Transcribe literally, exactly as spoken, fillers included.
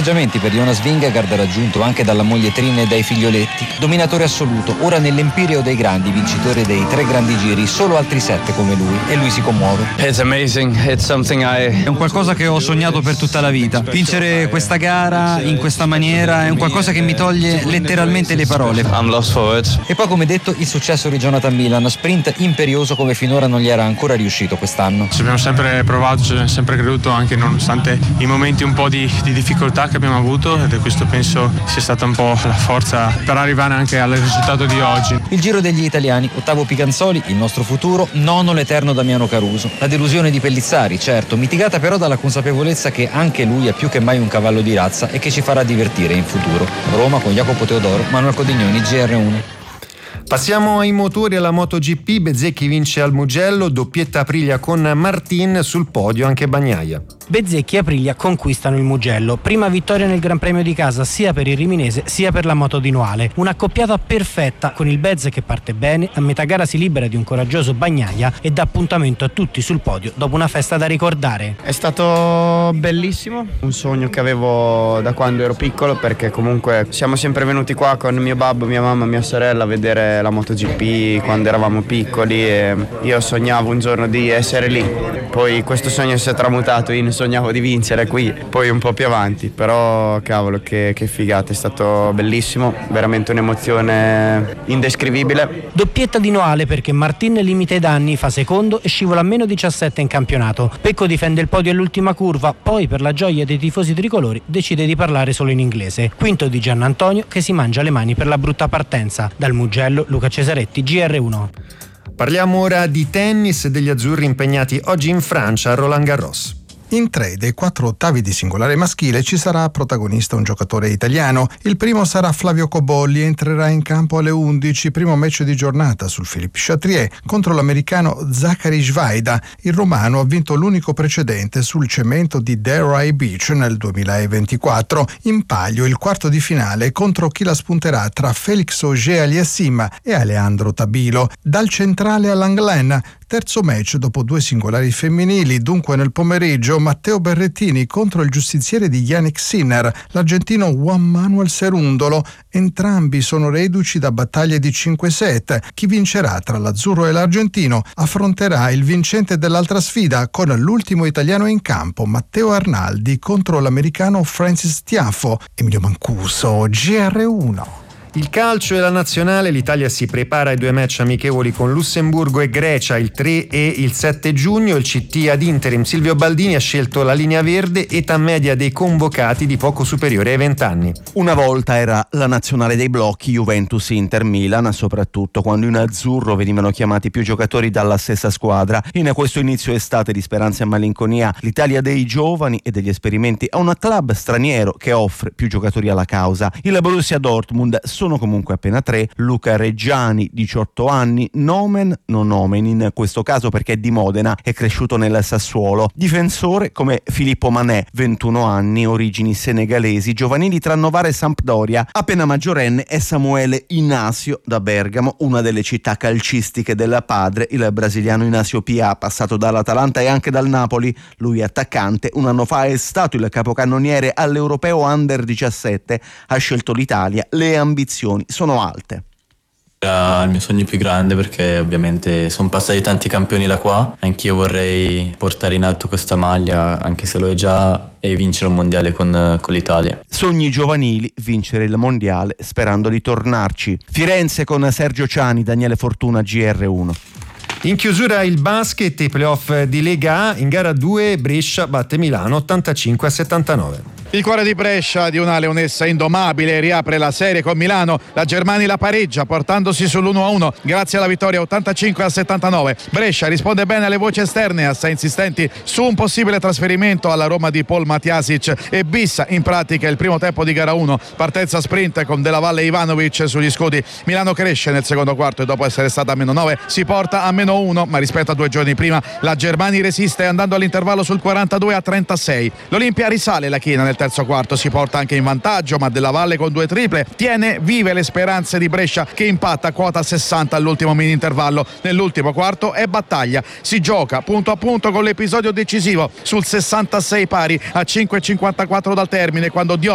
festeggiamenti per Jonas Vingegaard, raggiunto anche dalla moglie Trin e dai figlioletti. Dominatore assoluto, ora nell'empireo dei grandi, vincitore dei tre grandi giri, solo altri sette come lui, e lui si commuove. It's amazing. It's something I... È un qualcosa che ho sognato per tutta la vita. Vincere questa gara in questa maniera è un qualcosa che mi toglie letteralmente le parole. I'm lost for words. E poi, come detto, il successo di Jonathan Milan, sprint imperioso come finora non gli era ancora riuscito quest'anno. Ci abbiamo sempre provato, ci abbiamo sempre creduto, anche nonostante i momenti un po' di, di difficoltà che abbiamo avuto, ed è questo penso sia stata un po' la forza per arrivare anche al risultato di oggi. Il Giro degli italiani, ottavo Picanzoli, il nostro futuro, nono l'eterno Damiano Caruso. La delusione di Pellizzari, certo, mitigata però dalla consapevolezza che anche lui è più che mai un cavallo di razza e che ci farà divertire in futuro. Roma con Jacopo Teodoro, Manuel Codignoni, G R uno. Passiamo ai motori alla MotoGP. Bezzecchi vince al Mugello, doppietta Aprilia con Martin, sul podio anche Bagnaia. Bezzecchi e Aprilia conquistano il Mugello, prima vittoria nel Gran Premio di casa sia per il riminese sia per la moto di Noale. Un'accoppiata perfetta con il Bez che parte bene, a metà gara si libera di un coraggioso Bagnaia e dà appuntamento a tutti sul podio dopo una festa da ricordare. È stato bellissimo, un sogno che avevo da quando ero piccolo, perché comunque siamo sempre venuti qua con mio babbo, mia mamma, mia sorella a vedere la MotoGP quando eravamo piccoli, e io sognavo un giorno di essere lì. Poi questo sogno si è tramutato in sognavo di vincere qui, poi un po' più avanti, però cavolo che, che figata, è stato bellissimo, veramente un'emozione indescrivibile. Doppietta di Noale perché Martin limita i danni, fa secondo e scivola a meno diciassette in campionato. Pecco difende il podio all'ultima curva, poi per la gioia dei tifosi tricolori decide di parlare solo in inglese. Quinto di Giannantonio che si mangia le mani per la brutta partenza. Dal Mugello Luca Cesaretti, G R uno. Parliamo ora di tennis e degli azzurri impegnati oggi in Francia a Roland Garros. In tre dei quattro ottavi di singolare maschile ci sarà protagonista un giocatore italiano. Il primo sarà Flavio Cobolli, entrerà in campo alle undici, primo match di giornata sul Philippe Chatrier contro l'americano Zachary Schweida. Il romano ha vinto l'unico precedente sul cemento di Delray Beach nel duemilaventiquattro. In palio il quarto di finale contro chi la spunterà tra Felix Auger-Aliassime e Aleandro Tabilo. Dal centrale all'Anglen, terzo match dopo due singolari femminili, dunque nel pomeriggio Matteo Berrettini contro il giustiziere di Yannick Sinner, l'argentino Juan Manuel Cerundolo. Entrambi sono reduci da battaglie di cinque set. Chi vincerà tra l'azzurro e l'argentino affronterà il vincente dell'altra sfida con l'ultimo italiano in campo, Matteo Arnaldi, contro l'americano Francis Tiafoe. Emilio Mancuso, G R uno. Il calcio e la nazionale, l'Italia si prepara ai due match amichevoli con Lussemburgo e Grecia il tre e il sette giugno. Il C T ad interim Silvio Baldini ha scelto la linea verde, età media dei convocati di poco superiore ai venti anni. Una volta era la nazionale dei blocchi Juventus, Inter, Milan, soprattutto quando in azzurro venivano chiamati più giocatori dalla stessa squadra. In questo inizio estate di speranza e malinconia, l'Italia dei giovani e degli esperimenti ha un club straniero che offre più giocatori alla causa. Il Borussia Dortmund sono comunque appena tre. Luca Reggiani, diciotto anni, nomen non omen in questo caso perché è di Modena, è cresciuto nel Sassuolo. Difensore come Filippo Manè, ventuno anni, origini senegalesi, giovanili tra Novara e Sampdoria. Appena maggiorenne è Samuele Inácio da Bergamo, una delle città calcistiche del padre, il brasiliano Inácio Pia, passato dall'Atalanta e anche dal Napoli. Lui è attaccante, un anno fa è stato il capocannoniere all'Europeo Under diciassette, ha scelto l'Italia, le ambizioni sono alte. Era il mio sogno più grande perché ovviamente sono passati tanti campioni da qua, anch'io vorrei portare in alto questa maglia anche se lo è già e vincere un mondiale con, con l'Italia. Sogni giovanili, vincere il mondiale sperando di tornarci. Firenze con Sergio Ciani, Daniele Fortuna, G R uno. In chiusura il basket e i playoff di Lega A. In gara due Brescia batte Milano ottantacinque a settantanove. Il cuore di Brescia, di una leonessa indomabile, riapre la serie con Milano. La Germani la pareggia portandosi sull'uno a uno grazie alla vittoria ottantacinque a settantanove. Brescia risponde bene alle voci esterne assai insistenti su un possibile trasferimento alla Roma di Paul Matjasic e bissa in pratica il primo tempo di gara uno. Partenza sprint con Della Valle e Ivanovic sugli scudi. Milano cresce nel secondo quarto e dopo essere stata a meno nove si porta a meno uno, ma rispetto a due giorni prima la Germani resiste andando all'intervallo sul quarantadue a trentasei. L'Olimpia risale la china nel terzo quarto, si porta anche in vantaggio, ma Della Valle con due triple tiene vive le speranze di Brescia che impatta a quota sessanta all'ultimo mini intervallo. Nell'ultimo quarto è battaglia, si gioca punto a punto con l'episodio decisivo sul sessantasei pari a cinque e cinquantaquattro dal termine quando Diop